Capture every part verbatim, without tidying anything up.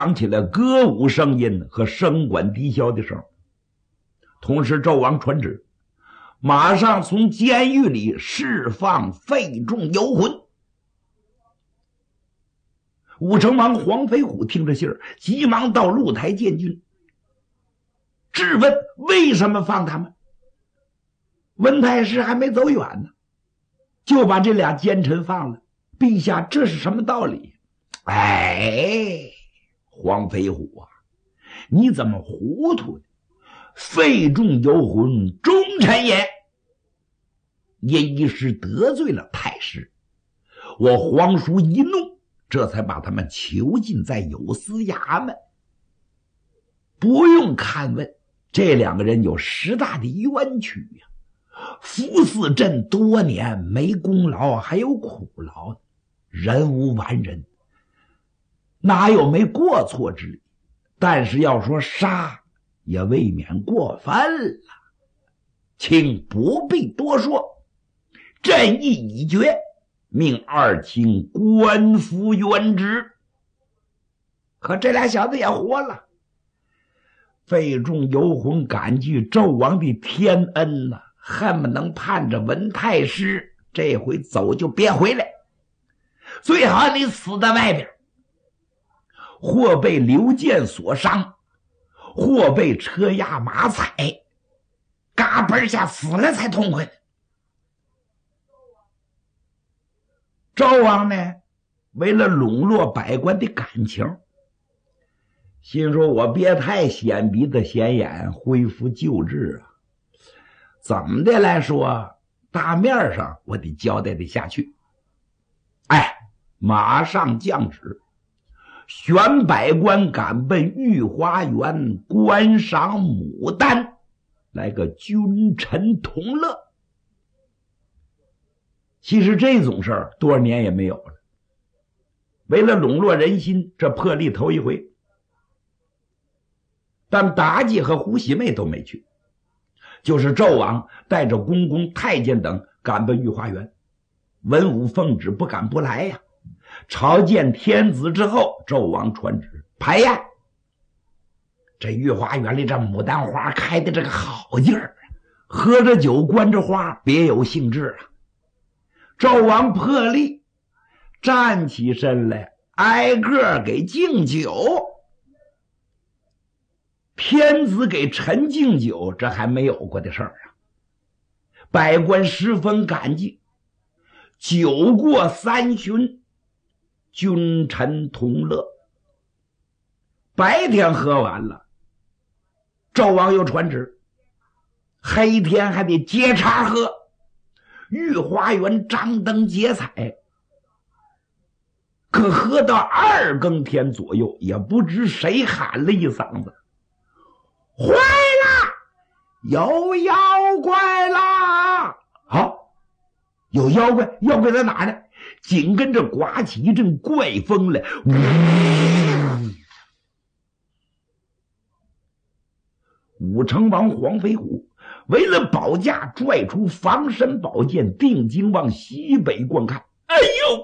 响起了歌舞声音和声管低箫的声。同时纣王传旨，马上从监狱里释放费仲游魂。武成王黄飞虎听着信儿，急忙到露台见君，质问为什么放他们。文太师还没走远呢，就把这俩奸臣放了。陛下，这是什么道理？哎，黄飞虎啊，你怎么糊涂呢？费仲游魂，忠臣也，因一时得罪了太师，我皇叔一怒，这才把他们囚禁在有司衙门。不用看问，这两个人有十大的冤屈呀、啊！服侍朕多年，没功劳还有苦劳，人无完人，哪有没过错之理？但是要说杀，也未免过分了，请不必多说，朕意已决，命二卿官复原职。可这俩小子也活了。费仲游魂感激纣王的天恩呐、啊，恨不能盼着文太师这回走就别回来，最好你死在外边，或被刘建所伤，或被车压马踩，嘎嘣下死了才痛快。纣王呢，为了笼络百官的感情，心说我别太显鼻子显眼，恢复旧制啊。怎么的来说，大面上我得交代得下去。哎，马上降旨，选百官赶奔御花园观赏牡丹，来个君臣同乐。其实这种事儿多少年也没有了，为了笼络人心，这破例头一回。但妲己和胡喜妹都没去，就是纣王带着公公太监等赶奔御花园，文武奉旨不敢不来呀。朝见天子之后，纣王传旨排宴。这御花园里这牡丹花开的这个好劲儿，喝着酒观着花，别有兴致啊。纣王破例站起身来，挨个给敬酒。天子给臣敬酒，这还没有过的事儿啊！百官十分感激。酒过三巡，君臣同乐。白天喝完了，纣王又传旨，黑天还得接茬喝，御花园张灯结彩。可喝到二更天左右，也不知谁喊了一嗓子，坏了，有妖怪啦！好，有妖怪，妖怪在哪呢？紧跟着刮起一阵怪风来，武成王黄飞虎为了保驾，拽出防身宝剑，定睛往西北观看。哎呦！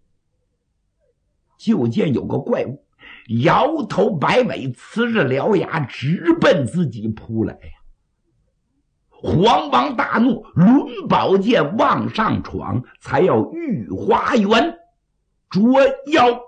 就见有个怪物摇头摆尾，呲着獠牙，直奔自己扑来呀！黄王大怒，抡宝剑往上闯，才要御花园捉妖。